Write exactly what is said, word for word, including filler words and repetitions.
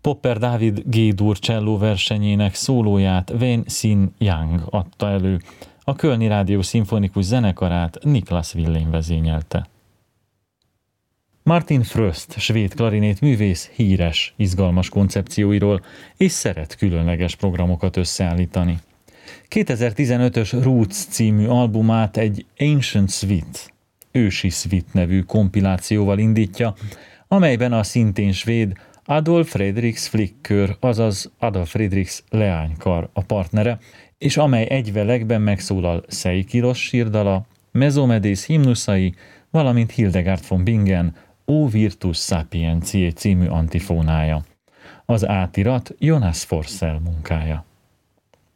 Popper Dávid G-dur cselló versenyének szólóját Wen Xin Yang adta elő. A Kölni Rádió szimfonikus zenekarát Niklas Willén vezényelte. Martin Fröst, svéd klarinét művész híres, izgalmas koncepcióiról, és szeret különleges programokat összeállítani. kétezer-tizenötös Roots című albumát egy Ancient Suite, ősi suite nevű kompilációval indítja, amelyben a szintén svéd Adolf Fredriks Flickkör, azaz Adolf Fredriks leánykar a partnere, és amely egyvelegben megszólal Szeikiros sírdala, Mezomedes himnuszai, valamint Hildegard von Bingen O Virtus Sapientiae című antifónája. Az átirat Jonas Forssell munkája.